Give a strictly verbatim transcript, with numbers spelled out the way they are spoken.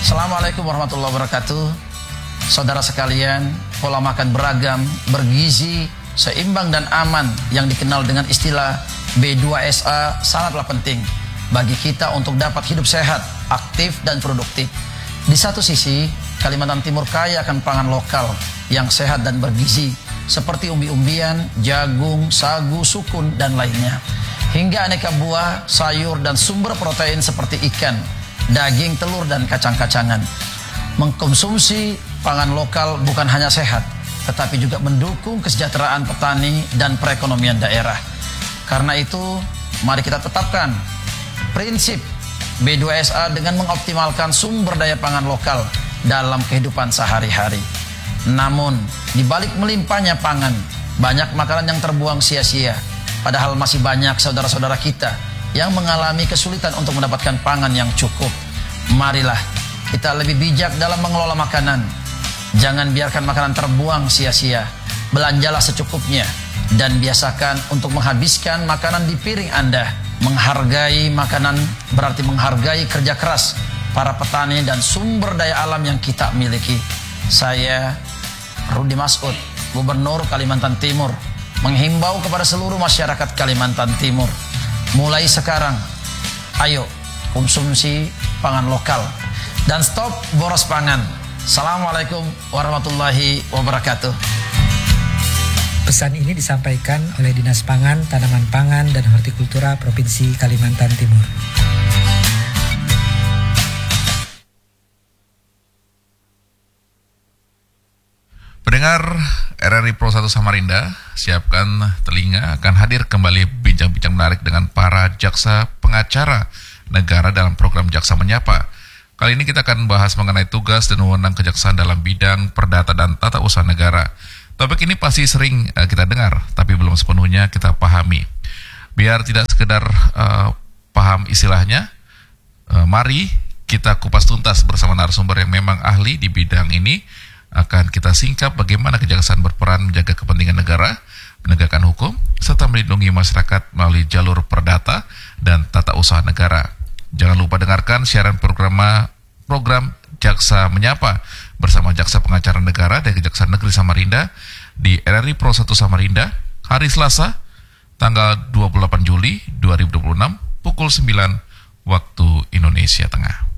Assalamualaikum warahmatullahi wabarakatuh. Saudara sekalian, pola makan beragam, bergizi, seimbang dan aman yang dikenal dengan istilah B dua S A sangatlah penting bagi kita untuk dapat hidup sehat, aktif dan produktif. Di satu sisi, Kalimantan Timur kaya akan pangan lokal yang sehat dan bergizi seperti umbi-umbian, jagung, sagu, sukun dan lainnya. Hingga aneka buah, sayur dan sumber protein seperti ikan, daging, telur dan kacang-kacangan. Mengkonsumsi pangan lokal bukan hanya sehat, tetapi juga mendukung kesejahteraan petani dan perekonomian daerah. Karena itu, mari kita tetapkan prinsip B dua S A dengan mengoptimalkan sumber daya pangan lokal dalam kehidupan sehari-hari. Namun, di balik melimpahnya pangan, banyak makanan yang terbuang sia-sia. Padahal masih banyak saudara-saudara kita yang mengalami kesulitan untuk mendapatkan pangan yang cukup. Marilah kita lebih bijak dalam mengelola makanan. Jangan biarkan makanan terbuang sia-sia. Belanjalah secukupnya dan biasakan untuk menghabiskan makanan di piring Anda. Menghargai makanan berarti menghargai kerja keras para petani dan sumber daya alam yang kita miliki. Saya Rudi Masud, Gubernur Kalimantan Timur, menghimbau kepada seluruh masyarakat Kalimantan Timur, mulai sekarang, ayo konsumsi pangan lokal dan stop boros pangan. Assalamualaikum warahmatullahi wabarakatuh. Pesan ini disampaikan oleh Dinas Pangan, Tanaman Pangan, dan Hortikultura Provinsi Kalimantan Timur. Pendengar R R I Pro satu Samarinda, siapkan telinga, akan hadir kembali bincang-bincang menarik dengan para jaksa pengacara negara dalam program Jaksa Menyapa. Kali ini kita akan bahas mengenai tugas dan wewenang kejaksaan dalam bidang perdata dan tata usaha negara. Topik ini pasti sering uh, kita dengar, tapi belum sepenuhnya kita pahami. Biar tidak sekedar uh, paham istilahnya, uh, mari kita kupas tuntas bersama narasumber yang memang ahli di bidang ini. Akan kita singkap bagaimana kejaksaan berperan menjaga kepentingan negara, menegakkan hukum, serta melindungi masyarakat melalui jalur perdata dan tata usaha negara. Jangan lupa dengarkan siaran program program Jaksa Menyapa bersama Jaksa Pengacara Negara dari Kejaksaan Negeri Samarinda di R R I Pro satu Samarinda hari Selasa tanggal dua puluh delapan Juli dua ribu dua puluh enam pukul sembilan waktu Indonesia Tengah.